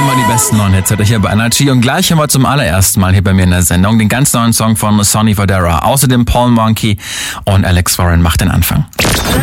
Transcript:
Immer die besten neuen Hits heute hier bei Energy. Und gleich haben wir zum allerersten Mal hier bei mir in der Sendung den ganz neuen Song von Sonny Fodera. Außerdem Paul Monkey und Alex Warren macht den Anfang.